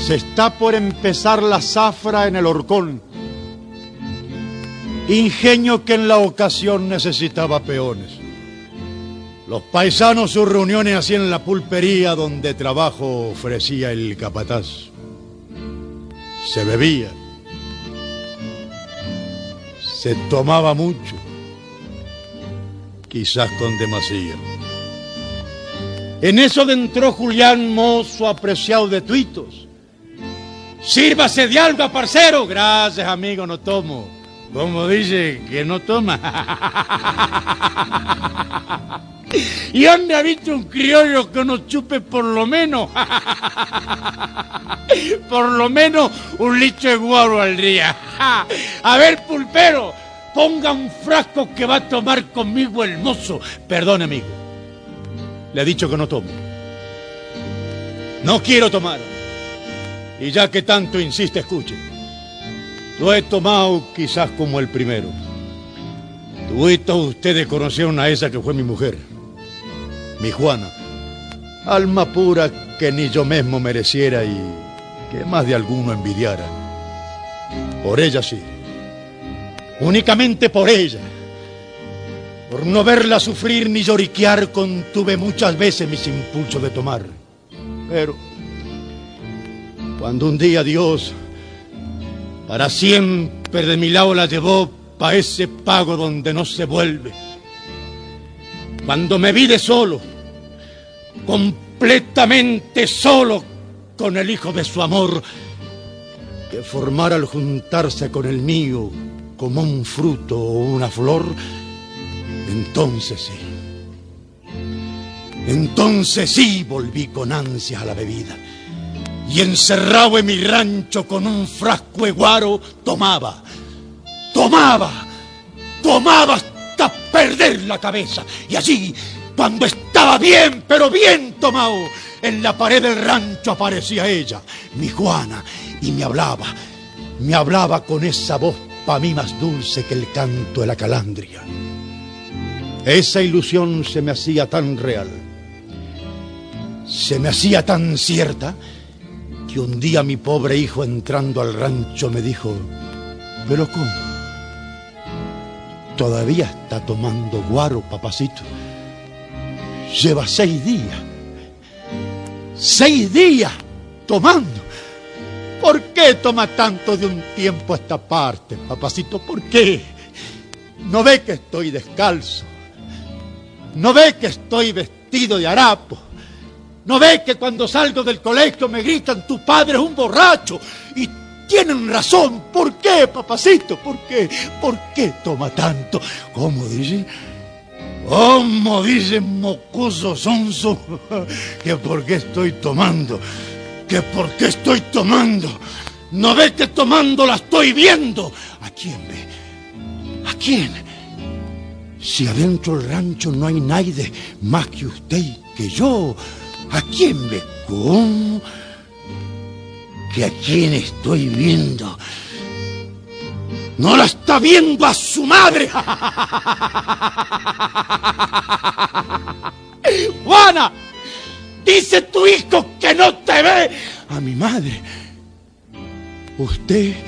Se está por empezar la zafra en el horcón. Ingenio que en la ocasión necesitaba peones. Los paisanos sus reuniones hacían en la pulpería donde trabajo ofrecía el capataz. Se bebía. Se tomaba mucho. Quizás con demasía. En eso entró Julián, mozo apreciado de tuitos. Sírvase de algo, parcero. Gracias, amigo, no tomo. Como dice que no toma. ¿Y dónde ha visto un criollo que no chupe por lo menos? Por lo menos un litro de guaro al día. A ver, pulpero, ponga un frasco que va a tomar conmigo el mozo. Perdón, amigo. Le he dicho que no tomo. No quiero tomar. Y ya que tanto insiste, escuche. Lo he tomado quizás como el primero. Todos ustedes conocieron a esa que fue mi mujer, mi Juana. Alma pura que ni yo mismo mereciera y que más de alguno envidiara. Por ella sí. Únicamente por ella. Por no verla sufrir ni lloriquear contuve muchas veces mis impulsos de tomar. Pero cuando un día Dios para siempre de mi lado la llevó pa' ese pago donde no se vuelve. Cuando me vi de solo, completamente solo, con el hijo de su amor, que formara al juntarse con el mío como un fruto o una flor, entonces sí volví con ansias a la bebida. Y encerrado en mi rancho con un frasco de guaro, tomaba hasta perder la cabeza. Y allí, cuando estaba bien, pero bien tomado, en la pared del rancho aparecía ella, mi Juana, y me hablaba con esa voz pa' mí más dulce que el canto de la calandria. Esa ilusión se me hacía tan real, se me hacía tan cierta, que un día mi pobre hijo entrando al rancho me dijo: ¿pero cómo? ¿Todavía está tomando guaro, papacito? Lleva 6 días. 6 días tomando. ¿Por qué toma tanto de un tiempo a esta parte, papacito? ¿Por qué? ¿No ve que estoy descalzo? ¿No ve que estoy vestido de harapo? ¿No ve que cuando salgo del colegio me gritan: tu padre es un borracho? Y tienen razón. ¿Por qué, papacito? ¿Por qué? ¿Por qué toma tanto? ¿Cómo dice? ¿Cómo dice mocoso sonso? ¿Que por qué estoy tomando? ¿Que por qué estoy tomando? ¿No ve que tomando la estoy viendo? ¿A quién ve? ¿A quién? Si adentro del rancho no hay nadie más que usted y que yo, ¿a quién ve? ¿Cómo? ¿Que a quién estoy viendo? ¡No la está viendo a su madre! ¡Juana! ¡Dice tu hijo que no te ve! A mi madre. Usted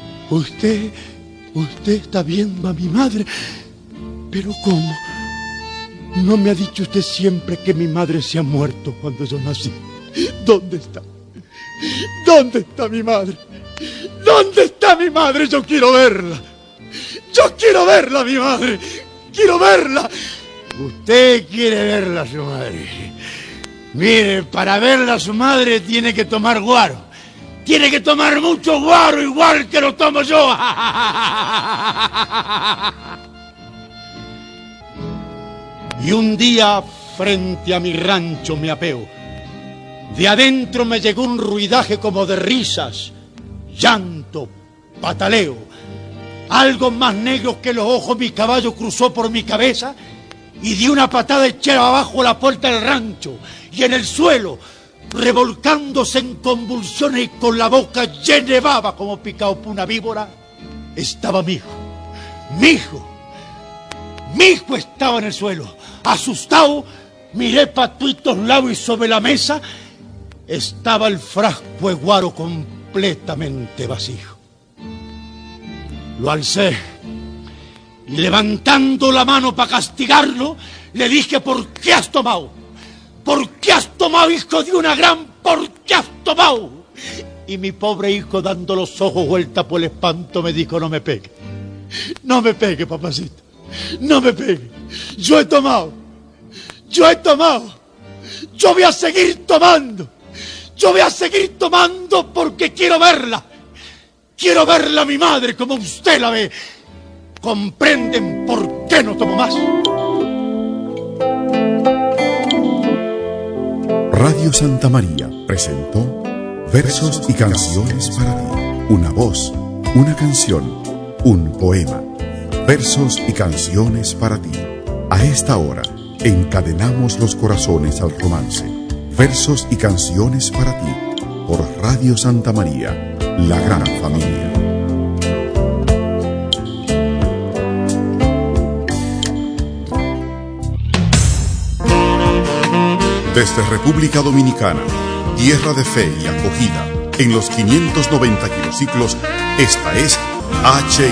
está viendo a mi madre. ¿Pero cómo? ¿No me ha dicho usted siempre que mi madre se ha muerto cuando yo nací? ¿Dónde está? ¿Dónde está mi madre? ¿Dónde está mi madre? Yo quiero verla. Yo quiero verla, mi madre. Quiero verla. Usted quiere verla a su madre. Mire, para verla a su madre tiene que tomar guaro. Tiene que tomar mucho guaro, igual que lo tomo yo. Y un día, frente a mi rancho, me apeo. De adentro me llegó un ruidaje como de risas, llanto, pataleo. Algo más negro que los ojos mi caballo cruzó por mi cabeza y di una patada echada abajo la puerta del rancho. Y en el suelo, revolcándose en convulsiones y con la boca llena de baba como picado por una víbora, estaba mi hijo. Mi hijo. Mi hijo estaba en el suelo. Asustado, miré para todos lados y sobre la mesa, estaba el frasco de guaro completamente vacío. Lo alcé y levantando la mano para castigarlo, le dije: ¿por qué has tomado? ¿Por qué has tomado, hijo de una gran? ¿Por qué has tomado? Y mi pobre hijo, dando los ojos vuelta por el espanto, me dijo: no me pegue. No me pegue, papacito. No me pegue. Yo he tomado. Yo he tomado. Yo voy a seguir tomando. Yo voy a seguir tomando porque quiero verla. Quiero verla a mi madre como usted la ve. ¿Comprenden por qué no tomo más? Radio Santa María presentó Versos y Canciones para ti. Una voz, una canción, un poema. Versos y canciones para ti. A esta hora, encadenamos los corazones al romance. Versos y canciones para ti. Por Radio Santa María, la gran familia. Desde República Dominicana, tierra de fe y acogida, en los 590 kilociclos, esta es